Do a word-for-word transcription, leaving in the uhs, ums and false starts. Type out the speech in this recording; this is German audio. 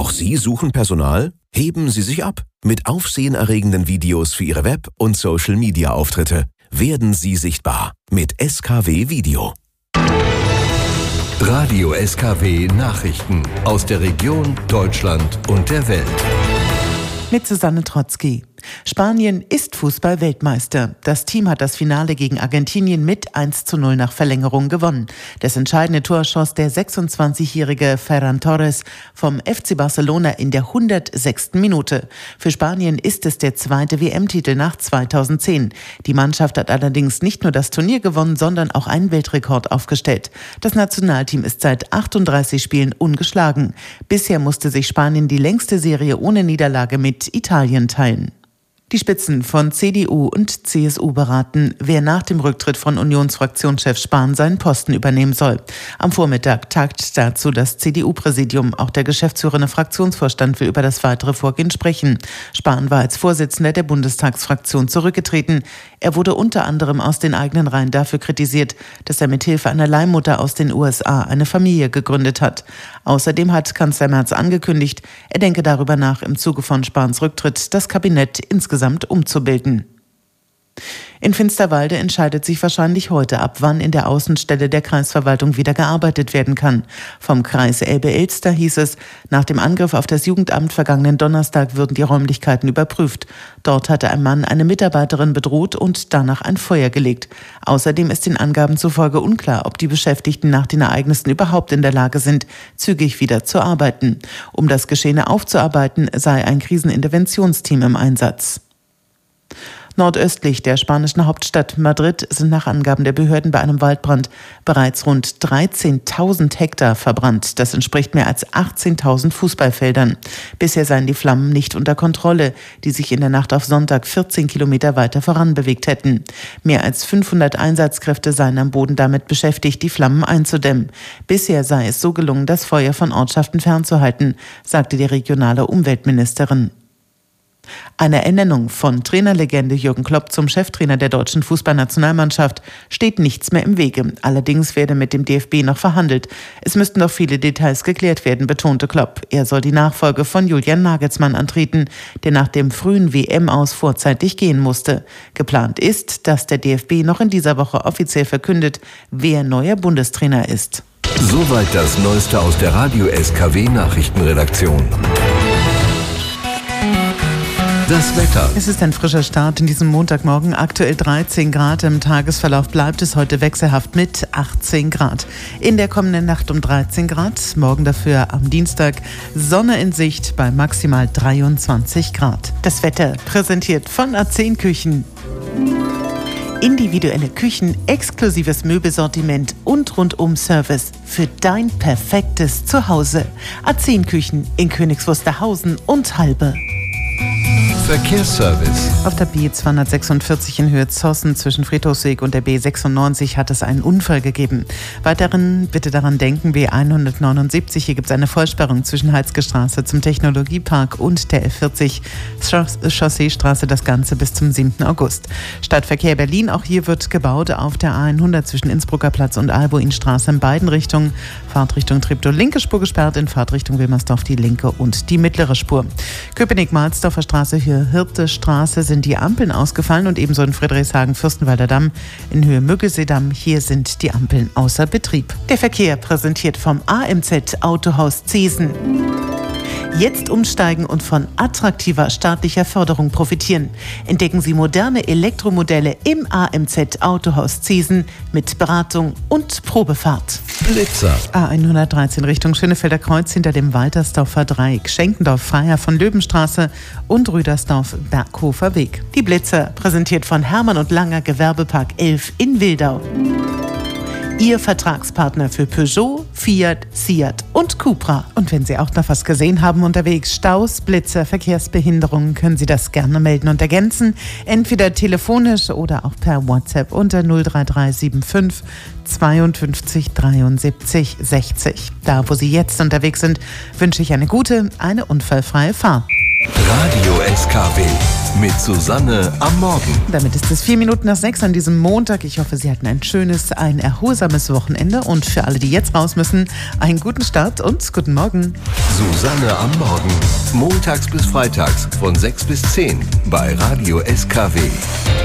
Auch Sie suchen Personal? Heben Sie sich ab mit aufsehenerregenden Videos für Ihre Web- und Social-Media-Auftritte. Werden Sie sichtbar mit S K W Video. Radio S K W Nachrichten aus der Region, Deutschland und der Welt. Mit Susanne Trotzki. Spanien ist Fußball-Weltmeister. Das Team hat das Finale gegen Argentinien mit eins zu null nach Verlängerung gewonnen. Das entscheidende Tor schoss der sechsundzwanzigjährige Ferran Torres vom F C Barcelona in der hundertsechsten Minute. Für Spanien ist es der zweite W M-Titel nach zweitausendzehn. Die Mannschaft hat allerdings nicht nur das Turnier gewonnen, sondern auch einen Weltrekord aufgestellt. Das Nationalteam ist seit achtunddreißig Spielen ungeschlagen. Bisher musste sich Spanien die längste Serie ohne Niederlage mit Italien teilen. Die Spitzen von C D U und C S U beraten, wer nach dem Rücktritt von Unionsfraktionschef Spahn seinen Posten übernehmen soll. Am Vormittag tagt dazu das C D U-Präsidium. Auch der geschäftsführende Fraktionsvorstand will über das weitere Vorgehen sprechen. Spahn war als Vorsitzender der Bundestagsfraktion zurückgetreten. Er wurde unter anderem aus den eigenen Reihen dafür kritisiert, dass er mithilfe einer Leihmutter aus den U S A eine Familie gegründet hat. Außerdem hat Kanzler Merz angekündigt, er denke darüber nach, im Zuge von Spahns Rücktritt das Kabinett insgesamt umzubilden. In Finsterwalde entscheidet sich wahrscheinlich heute ab, wann in der Außenstelle der Kreisverwaltung wieder gearbeitet werden kann. Vom Kreis Elbe-Elster hieß es, nach dem Angriff auf das Jugendamt vergangenen Donnerstag würden die Räumlichkeiten überprüft. Dort hatte ein Mann eine Mitarbeiterin bedroht und danach ein Feuer gelegt. Außerdem ist den Angaben zufolge unklar, ob die Beschäftigten nach den Ereignissen überhaupt in der Lage sind, zügig wieder zu arbeiten. Um das Geschehene aufzuarbeiten, sei ein Kriseninterventionsteam im Einsatz. Nordöstlich der spanischen Hauptstadt Madrid sind nach Angaben der Behörden bei einem Waldbrand bereits rund dreizehntausend Hektar verbrannt. Das entspricht mehr als achtzehntausend Fußballfeldern. Bisher seien die Flammen nicht unter Kontrolle, die sich in der Nacht auf Sonntag vierzehn Kilometer weiter voran bewegt hätten. Mehr als fünfhundert Einsatzkräfte seien am Boden damit beschäftigt, die Flammen einzudämmen. Bisher sei es so gelungen, das Feuer von Ortschaften fernzuhalten, sagte die regionale Umweltministerin. Eine Ernennung von Trainerlegende Jürgen Klopp zum Cheftrainer der deutschen Fußballnationalmannschaft steht nichts mehr im Wege. Allerdings werde mit dem D F B noch verhandelt. Es müssten noch viele Details geklärt werden, betonte Klopp. Er soll die Nachfolge von Julian Nagelsmann antreten, der nach dem frühen W M-Aus vorzeitig gehen musste. Geplant ist, dass der D F B noch in dieser Woche offiziell verkündet, wer neuer Bundestrainer ist. Soweit das Neueste aus der Radio S K W Nachrichtenredaktion. Das Wetter. Es ist ein frischer Start in diesem Montagmorgen. Aktuell dreizehn Grad. Im Tagesverlauf bleibt es heute wechselhaft mit achtzehn Grad. In der kommenden Nacht um dreizehn Grad. Morgen dafür am Dienstag Sonne in Sicht bei maximal dreiundzwanzig Grad. Das Wetter präsentiert von A zehn Küchen. Individuelle Küchen, exklusives Möbelsortiment und Rundum-Service für dein perfektes Zuhause. A zehn Küchen in Königs Wusterhausen und Halbe. Verkehrsservice. Auf der B zweihundertsechsundvierzig in Höhe Zossen zwischen Friedhofsweg und der B sechsundneunzig hat es einen Unfall gegeben. Weiterhin bitte daran denken, B hundertneunundsiebzig, hier gibt es eine Vollsperrung zwischen Heizgestraße zum Technologiepark und der F vierzig Chausseestraße, das Ganze bis zum siebten August. Stadtverkehr Berlin, auch hier wird gebaut auf der A hundert zwischen Innsbrucker Platz und Albuinstraße in beiden Richtungen. Fahrtrichtung Treptow linke Spur gesperrt, in Fahrtrichtung Wilmersdorf die linke und die mittlere Spur. Köpenick-Mahlsdorfer Straße für Hirte-Straße sind die Ampeln ausgefallen und ebenso in Friedrichshagen-Fürstenwalder Damm in Höhe Müggelsee-Damm. Hier sind die Ampeln außer Betrieb. Der Verkehr präsentiert vom A M Z Autohaus Zesen. Jetzt umsteigen und von attraktiver staatlicher Förderung profitieren. Entdecken Sie moderne Elektromodelle im A M Z Autohaus Zesen mit Beratung und Probefahrt. Blitzer. A hundertdreizehn Richtung Schönefelder Kreuz hinter dem Waltersdorfer Dreieck, Schenkendorf Freiherr von Löwenstraße und Rüdersdorf Berghofer Weg. Die Blitzer präsentiert von Hermann und Langer Gewerbepark elf in Wildau. Ihr Vertragspartner für Peugeot, Fiat, Seat und Cupra. Und wenn Sie auch noch was gesehen haben unterwegs, Staus, Blitzer, Verkehrsbehinderungen, können Sie das gerne melden und ergänzen. Entweder telefonisch oder auch per WhatsApp unter null drei drei sieben fünf zweiundfünfzig dreiundsiebzig sechzig. Da, wo Sie jetzt unterwegs sind, wünsche ich eine gute, eine unfallfreie Fahrt. Radio S K W mit Susanne am Morgen. Damit ist es vier Minuten nach sechs an diesem Montag. Ich hoffe, Sie hatten ein schönes, ein erholsames Wochenende. Und für alle, die jetzt raus müssen, einen guten Start und guten Morgen. Susanne am Morgen. Montags bis freitags von sechs bis zehn bei Radio S K W.